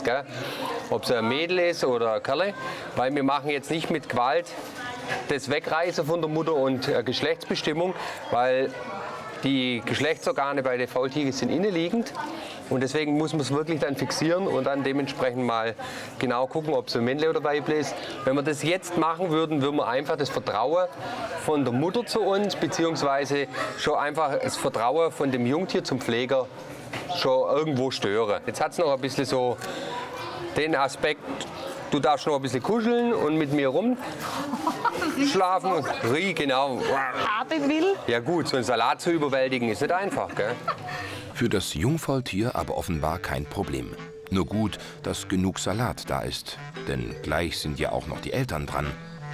ist, gell? Ob es ein Mädel ist oder ein Kerl, weil wir machen jetzt nicht mit Gewalt das Wegreißen von der Mutter und Geschlechtsbestimmung, weil die Geschlechtsorgane bei den Faultieren sind innenliegend und deswegen muss man es wirklich dann fixieren und dann dementsprechend mal genau gucken, ob es ein Männle oder Weibli ist. Wenn wir das jetzt machen würden, würden wir einfach das Vertrauen von der Mutter zu uns, beziehungsweise schon einfach das Vertrauen von dem Jungtier zum Pfleger schon irgendwo stören. Jetzt hat es noch ein bisschen so den Aspekt, du darfst noch ein bisschen kuscheln und mit mir rumschlafen und genau. Haben will. Ja gut, so einen Salat zu überwältigen ist nicht einfach, gell? Für das Jungfaultier aber offenbar kein Problem. Nur gut, dass genug Salat da ist. Denn gleich sind ja auch noch die Eltern dran.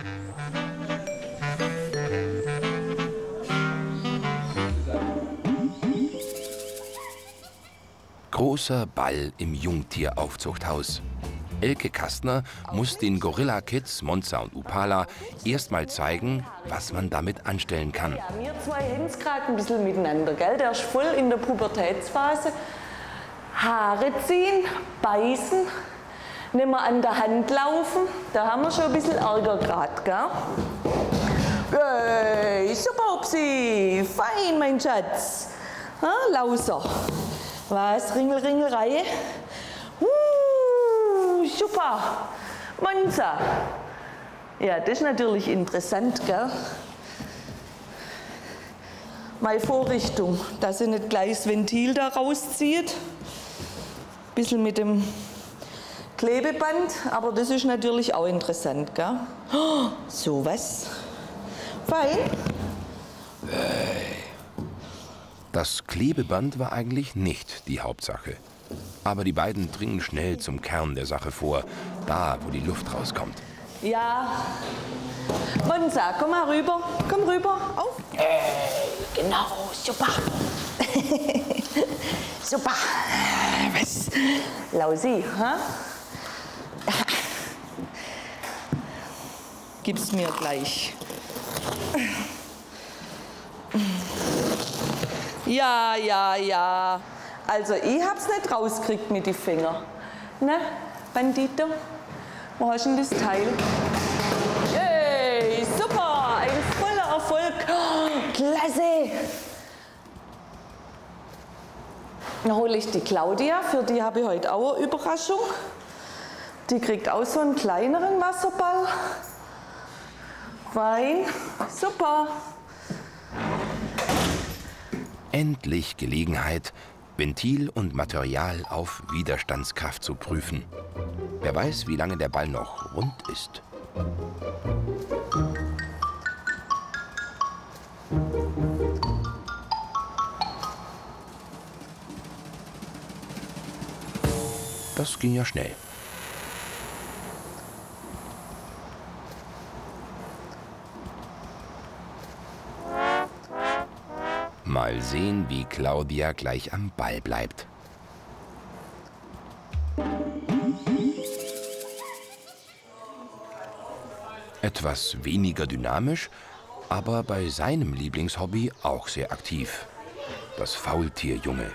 Großer Ball im Jungtieraufzuchthaus. Elke Kastner muss den Gorilla-Kids Monza und Upala erst mal zeigen, was man damit anstellen kann. Ja, wir zwei haben es gerade ein bisschen miteinander, gell? Der ist voll in der Pubertätsphase. Haare ziehen, beißen, nicht mehr an der Hand laufen. Da haben wir schon ein bisschen Ärger gerade, gell? Hey, super, Upsi, fein, mein Schatz. Ha, Lauser. Was, Ringelreihe? Super, Monza. Ja, das ist natürlich interessant, gell? Meine Vorrichtung, dass sie nicht gleich das Ventil da rauszieht. Bisschen mit dem Klebeband, aber das ist natürlich auch interessant, gell? Oh, so was. Fein. Das Klebeband war eigentlich nicht die Hauptsache. Aber die beiden dringen schnell zum Kern der Sache vor, da, wo die Luft rauskommt. Ja, Monza, komm mal rüber, komm rüber, auf. Genau, super. Super. Was? Lausi, ha? Gib's mir gleich. Ja, ja, ja. Also ich hab's nicht rausgekriegt mit den Fingern. Ne, Bandito? Wo hast du denn das Teil? Yay, super, ein voller Erfolg. Oh, klasse. Dann hole ich die Claudia, für die habe ich heute auch eine Überraschung. Die kriegt auch so einen kleineren Wasserball. Fein, super. Endlich Gelegenheit, Ventil und Material auf Widerstandskraft zu prüfen. Wer weiß, wie lange der Ball noch rund ist. Das ging ja schnell. Mal sehen, wie Claudia gleich am Ball bleibt. Etwas weniger dynamisch, aber bei seinem Lieblingshobby auch sehr aktiv. Das Faultierjunge.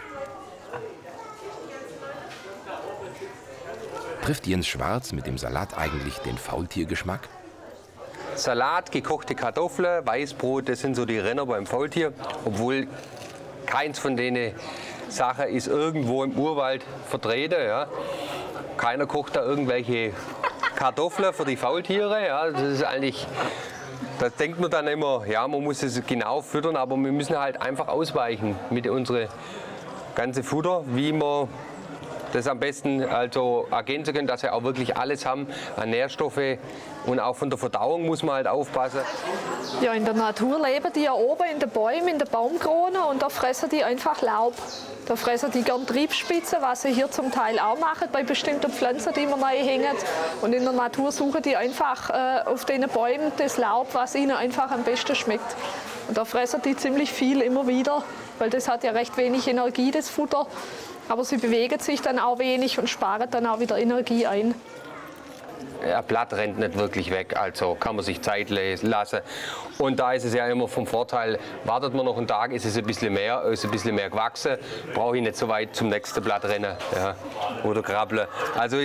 Trifft Jens Schwarz mit dem Salat eigentlich den Faultiergeschmack? Salat, gekochte Kartoffeln, Weißbrot, das sind so die Renner beim Faultier. Obwohl keins von denen Sachen ist irgendwo im Urwald vertreten. Ja. Keiner kocht da irgendwelche Kartoffeln für die Faultiere. Ja. Das ist eigentlich, das denkt man dann immer, ja, man muss es genau füttern, aber wir müssen halt einfach ausweichen mit unserem ganzen Futter, wie man das am besten also ergänzen können, dass sie auch wirklich alles haben an Nährstoffe und auch von der Verdauung muss man halt aufpassen. Ja, in der Natur leben die ja oben in den Bäumen, in den Baumkronen und da fressen die einfach Laub. Da fressen die gern Triebspitzen, was sie hier zum Teil auch machen bei bestimmten Pflanzen, die man neu hängen. Und in der Natur suchen die einfach auf den Bäumen das Laub, was ihnen einfach am besten schmeckt. Und da fressen die ziemlich viel immer wieder, weil das hat ja recht wenig Energie, das Futter. Aber sie bewegen sich dann auch wenig und sparen dann auch wieder Energie ein. Ein Blatt rennt nicht wirklich weg, also kann man sich Zeit lassen. Und da ist es ja immer vom Vorteil, wartet man noch einen Tag, ist es ein bisschen mehr gewachsen, brauche ich nicht so weit zum nächsten Blatt rennen, ja, oder krabbeln. Also